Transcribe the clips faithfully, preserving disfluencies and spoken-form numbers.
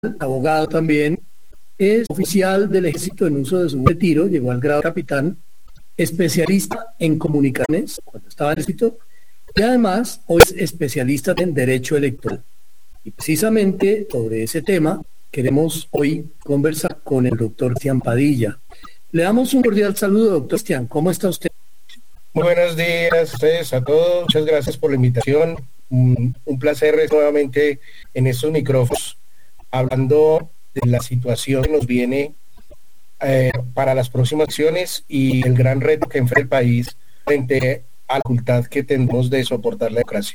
abogado también, es oficial del ejército en uso de su retiro, llegó al grado de capitán, especialista en comunicaciones cuando estaba en el ejército, y además hoy es especialista en derecho electoral. Y precisamente sobre ese tema queremos hoy conversar con el doctor Cristian Padilla. Le damos un cordial saludo, doctor Cristian. ¿Cómo está usted? Muy buenos días a ustedes, a todos. Muchas gracias por la invitación. Un, un placer nuevamente en estos micrófonos, hablando de la situación que nos viene eh, para las próximas acciones y el gran reto que enfrenta el país frente a la dificultad que tenemos de soportar la democracia.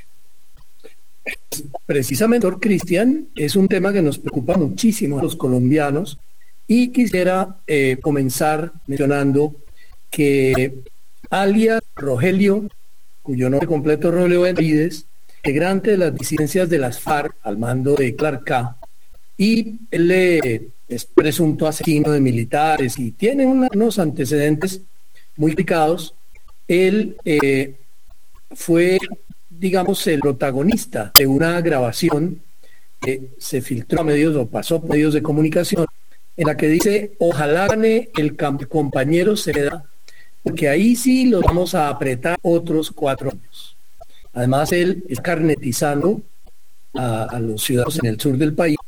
Precisamente, doctor Cristian, es un tema que nos preocupa muchísimo a los colombianos y quisiera eh, comenzar mencionando que alias Rogelio, cuyo nombre completo es Rogelio Benavides, integrante de las disidencias de las FARC al mando de Clark K, y él eh, es presunto asesino de militares y tiene unos antecedentes muy complicados. Él eh, fue, digamos, el protagonista de una grabación que se filtró a medios o pasó a medios de comunicación, en la que dice: ojalá gane el compañero Cepeda, porque ahí sí los vamos a apretar otros cuatro años. Además, él es carnetizando a, a los ciudadanos en el sur del país,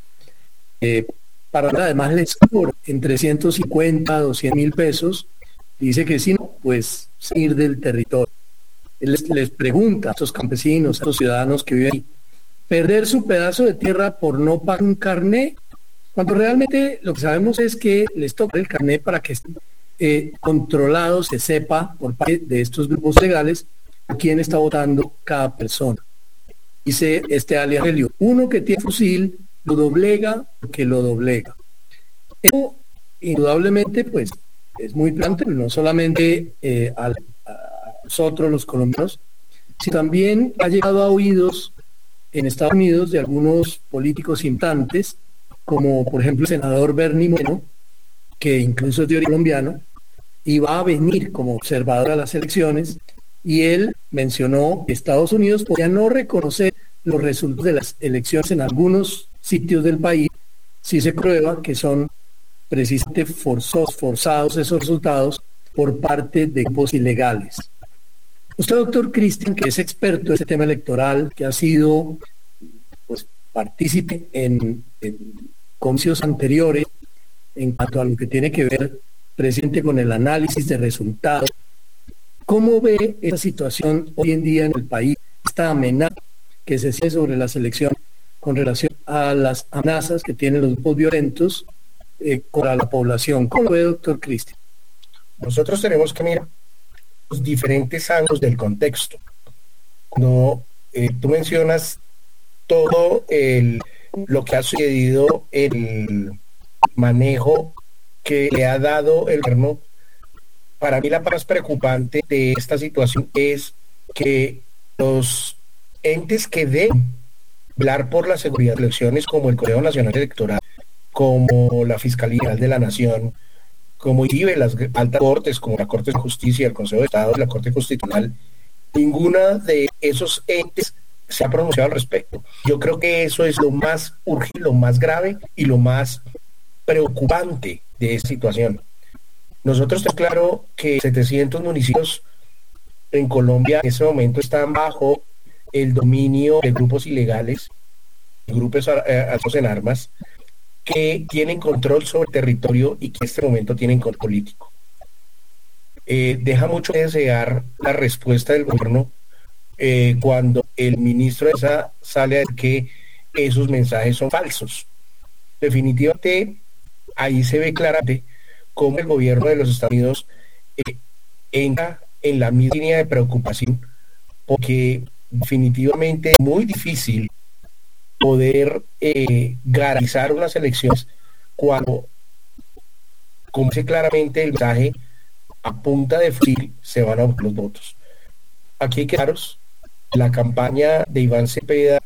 eh, para además les cobra entre ciento cincuenta a doscientos mil pesos. Dice que si no, pues salir del territorio. Él les, les pregunta a estos campesinos, a estos ciudadanos que viven ahí, perder su pedazo de tierra por no pagar un carné, cuando realmente lo que sabemos es que les toca el carné para que estén eh, controlados, se sepa por parte de estos grupos legales a quién está votando cada persona. Dice este alias Helio: uno que tiene fusil lo doblega porque lo doblega. Eso indudablemente pues es muy preocupante, no solamente eh, a, a nosotros los colombianos, sino también ha llegado a oídos en Estados Unidos de algunos políticos importantes, como por ejemplo el senador Bernie Moreno, que incluso es de origen colombiano, y va a venir como observador a las elecciones, y él mencionó que Estados Unidos podría no reconocer los resultados de las elecciones en algunos sitios del país si se prueba que son precisamente forzosos, forzados esos resultados por parte de grupos ilegales. Usted, doctor Cristian, que es experto en este tema electoral, que ha sido pues partícipe en, en comicios anteriores en cuanto a lo que tiene que ver presente con el análisis de resultados, ¿cómo ve esta situación hoy en día en el país, esta amenaza que se hace sobre la selección con relación a las amenazas que tienen los grupos violentos eh, contra la población? ¿Cómo lo ve, doctor Cristian? Nosotros tenemos que mirar los diferentes ángulos del contexto. Cuando eh, tú mencionas todo el, lo que ha sucedido, el manejo que le ha dado el gobierno, para mí la más preocupante de esta situación es que los entes que deben velar por la seguridad de elecciones, como el Consejo Nacional Electoral, como la Fiscalía General de la Nación, como inclusive las altas cortes, como la Corte de Justicia, el Consejo de Estado y la Corte Constitucional, ninguna de esos entes se ha pronunciado al respecto. Yo creo que eso es lo más urgente, lo más grave y lo más preocupante de esta situación. Nosotros tenemos claro que setecientos municipios en Colombia en ese momento están bajo el dominio de grupos ilegales, grupos armados en armas, que tienen control sobre el territorio y que en este momento tienen control político. Eh, deja mucho que desear la respuesta del gobierno eh, cuando el ministro de esa sale a decir que esos mensajes son falsos. Definitivamente ahí se ve claramente cómo el gobierno de los Estados Unidos eh, entra en la misma línea de preocupación, porque definitivamente es muy difícil poder eh, garantizar unas elecciones cuando, como dice claramente el mensaje, a punta de fusil se van a obtener los votos. Aquí hay que claros, la campaña de Iván Cepeda